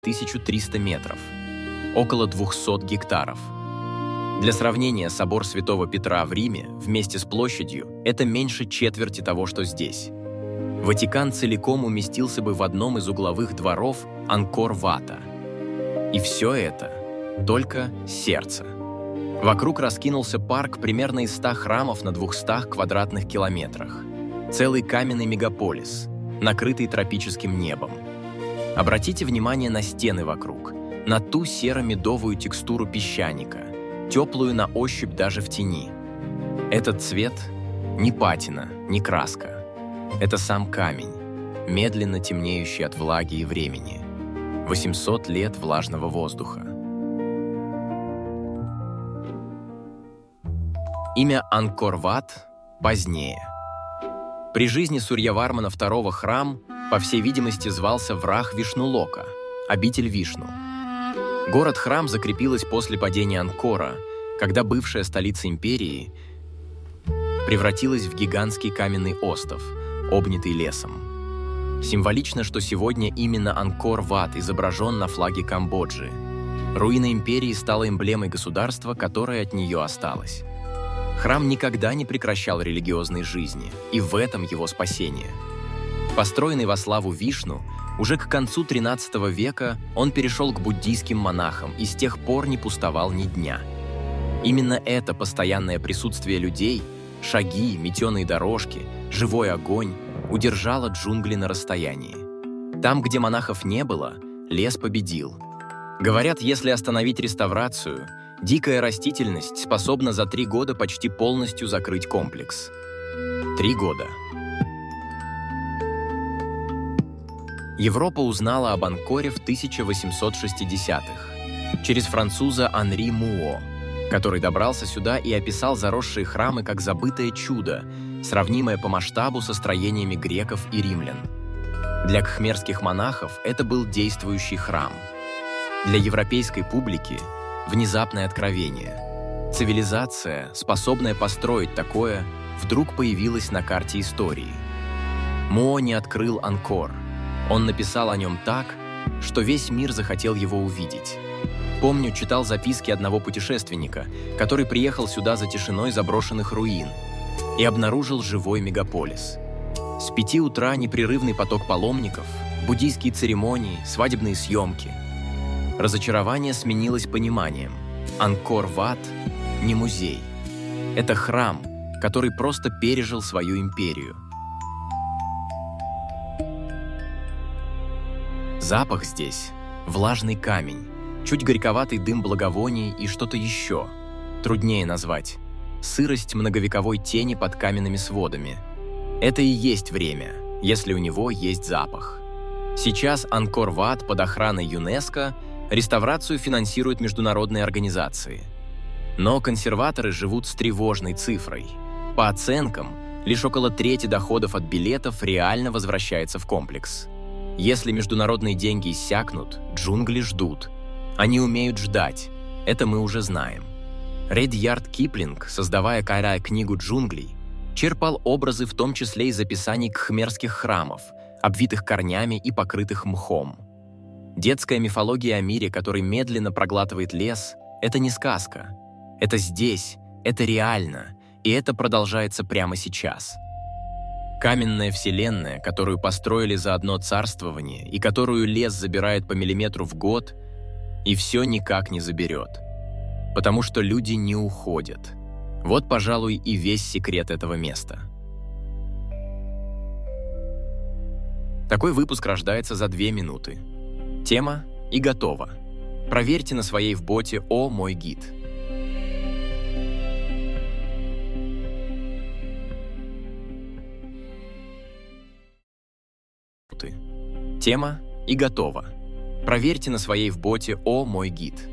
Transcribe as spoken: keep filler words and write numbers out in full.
тысячу триста метров, около двухсот гектаров. Для сравнения, собор Святого Петра в Риме вместе с площадью – это меньше четверти того, что здесь. Ватикан целиком уместился бы в одном из угловых дворов Анкор-Вата. И все это только сердце. Вокруг раскинулся парк примерно из ста храмов на двухстах квадратных километрах. Целый каменный мегаполис, накрытый тропическим небом. Обратите внимание на стены вокруг, на ту серо-медовую текстуру песчаника, теплую на ощупь даже в тени. Этот цвет – не патина, не краска. Это сам камень, медленно темнеющий от влаги и времени. восемьсот лет влажного воздуха. Имя Анкор-Ват позднее. При жизни Сурьявармана второго храм, по всей видимости, звался Врах-Вишну-Лока, обитель Вишну. Город-храм закрепилась после падения Анкора, когда бывшая столица империи превратилась в гигантский каменный остов, обнятый лесом. Символично, что сегодня именно Анкор-Ват изображен на флаге Камбоджи. Руина империи стала эмблемой государства, которое от нее осталось. Храм никогда не прекращал религиозной жизни, и в этом его спасение. Построенный во славу Вишну, уже к концу тринадцатого века он перешел к буддийским монахам и с тех пор не пустовал ни дня. Именно это постоянное присутствие людей, шаги, метеные дорожки, живой огонь удержало джунгли на расстоянии. Там, где монахов не было, лес победил. Говорят, если остановить реставрацию, дикая растительность способна за три года почти полностью закрыть комплекс. Три года. Европа узнала об Анкоре в тысяча восемьсот шестидесятых через француза Анри Муо, который добрался сюда и описал заросшие храмы как забытое чудо, сравнимое по масштабу со строениями греков и римлян. Для кхмерских монахов это был действующий храм. Для европейской публики – внезапное откровение. Цивилизация, способная построить такое, вдруг появилась на карте истории. Муо не открыл Анкор. Он написал о нем так, что весь мир захотел его увидеть. Помню, читал записки одного путешественника, который приехал сюда за тишиной заброшенных руин и обнаружил живой мегаполис. С пяти утра непрерывный поток паломников, буддийские церемонии, свадебные съемки. Разочарование сменилось пониманием. Анкор-Ват – не музей. Это храм, который просто пережил свою империю. Запах здесь – влажный камень, чуть горьковатый дым благовоний и что-то еще. Труднее назвать. Сырость многовековой тени под каменными сводами. Это и есть время, если у него есть запах. Сейчас Анкор-Ват под охраной ЮНЕСКО, реставрацию финансируют международные организации. Но консерваторы живут с тревожной цифрой. По оценкам, лишь около трети доходов от билетов реально возвращается в комплекс. Если международные деньги иссякнут, джунгли ждут. Они умеют ждать. Это мы уже знаем. Редьярд Киплинг, создавая «Кайрай» книгу джунглей, черпал образы в том числе из описаний кхмерских храмов, обвитых корнями и покрытых мхом. Детская мифология о мире, который медленно проглатывает лес, это не сказка. Это здесь, это реально, и это продолжается прямо сейчас. Каменная вселенная, которую построили за одно царствование и которую лес забирает по миллиметру в год, и все никак не заберет. Потому что люди не уходят. Вот, пожалуй, и весь секрет этого места. Такой выпуск рождается за две минуты. Тема и готово. Проверьте на своей в боте «О, мой гид». Тема и готово. Проверьте на своей в боте «О, мой гид».